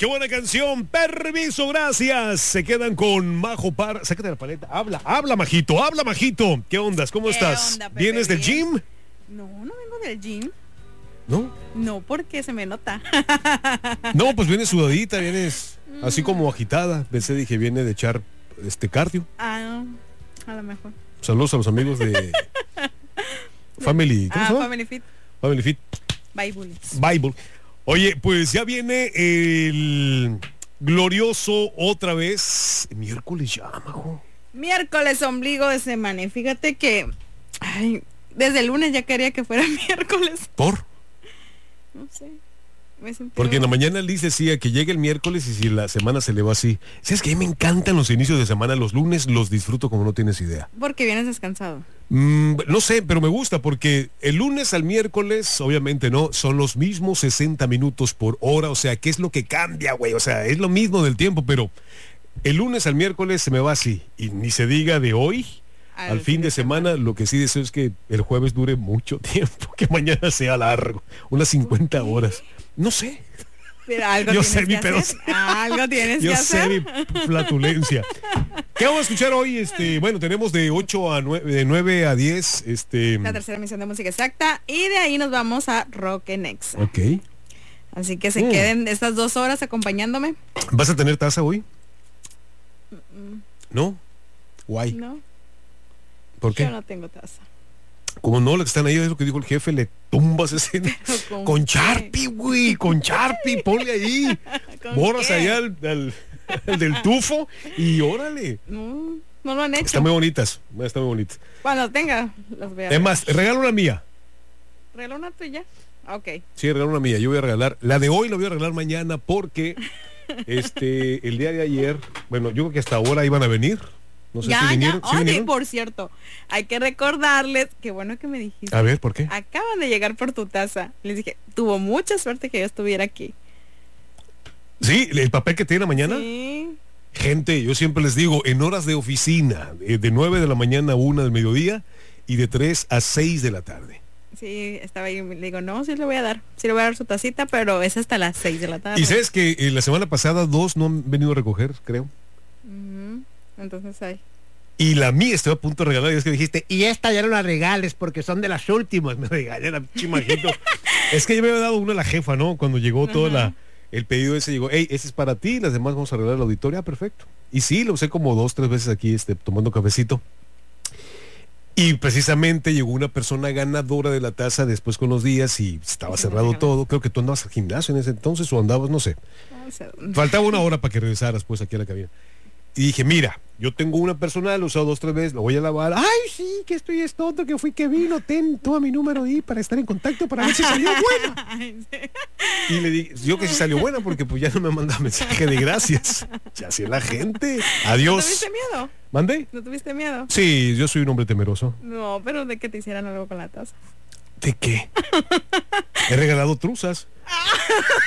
qué buena canción. Permiso, gracias. Se quedan con Majo Parra. Sácate la paleta. Habla, Majito. ¿Qué ondas? ¿Cómo estás? Onda, Pepe? ¿Vienes del gym? No vengo del gym. ¿No? No, porque se me nota. No, pues vienes sudadita, vienes así como agitada. Dije, viene de echar cardio. A lo mejor. Saludos a los amigos de Family. ¿Cómo se llama? Family Fit. Family Fit. Bible. Oye, pues ya viene el glorioso otra vez. Miércoles ya, Majo. Miércoles, ombligo de semana. Y fíjate que desde el lunes ya quería que fuera miércoles. ¿Por? No sé. Me sentí Porque en la mañana Liz decía que llega el miércoles y si la semana se le va así. ¿Sabes que a mí me encantan los inicios de semana? Los lunes los disfruto como no tienes idea. Porque vienes descansado. No sé, pero me gusta porque el lunes al miércoles, obviamente no, son los mismos 60 minutos por hora. O sea, ¿qué es lo que cambia, güey? O sea, es lo mismo del tiempo, pero el lunes al miércoles se me va así. Y ni se diga de hoy al fin de semana. Lo que sí deseo es que el jueves dure mucho tiempo, que mañana sea largo, unas 50 horas. No sé. Pero algo Yo tienes sé mi que hacer. pedos. Algo tienes que Yo hacer. sé mi flatulencia. ¿Qué vamos a escuchar hoy? Bueno, tenemos de 8 a 9, de 9 a 10. La tercera emisión de música exacta. Y de ahí nos vamos a Rock en Exa. Ok. Así que se queden estas 2 horas acompañándome. ¿Vas a tener taza hoy? ¿No? Guay. No, ¿Por qué? yo no tengo taza. Como no, lo que están ahí es lo que dijo el jefe, le tumbas ese con Sharpie, güey, con Sharpie, ponle ahí. Borras qué? allá al del tufo y órale. No lo han hecho. Están muy bonitas. Cuando tenga, las voy a Es más, regalo una mía. ¿Regalo una tuya? Ok. Sí, regalo una mía. Yo voy a regalar. La de hoy la voy a regalar mañana porque el día de ayer, bueno, yo creo que hasta ahora iban a venir. No sé si vinieron. ¿Sí Oye, vinieron? por cierto, hay que recordarles, qué bueno que me dijiste. A ver, ¿por qué? Acaban de llegar por tu taza. Les dije, tuvo mucha suerte que yo estuviera aquí. Sí, el papel que tiene mañana. Sí. Gente, yo siempre les digo, en horas de oficina, de 9 de la mañana a 1 del mediodía y de 3 a 6 de la tarde. Sí, estaba ahí, le digo, no, sí le voy a dar su tacita, pero es hasta las 6 de la tarde. Y sabes que la semana pasada 2 no han venido a recoger, creo. Entonces ahí. Y la mía estoy a punto de regalar y es que dijiste, y esta ya no la regales porque son de las últimas. Me regalé la chimajito. Es que yo me había dado una a la jefa, ¿no? Cuando llegó todo el pedido ese, llegó, hey, ese es para ti, las demás vamos a regalar la auditoria, perfecto. Y sí, lo usé como 2, 3 veces aquí, tomando cafecito. Y precisamente llegó una persona ganadora de la taza después con los días y estaba cerrado todo. Creo que tú andabas al gimnasio en ese entonces o andabas, no sé. Faltaba una hora para que regresaras pues aquí a la cabina. Y dije, mira, yo tengo una personal, lo he usado 2, 3 veces, lo voy a lavar. Ay, sí, que esto y esto otro, que fui que vino, toma mi número ahí para estar en contacto para ver si salió buena. Y le dije, yo que sí salió buena porque pues ya no me manda mensaje de gracias. Ya sé la gente. Adiós. ¿No tuviste miedo? ¿Mandé? ¿No tuviste miedo? Sí, yo soy un hombre temeroso. No, pero de que te hicieran algo con la taza. ¿De qué? He regalado truzas.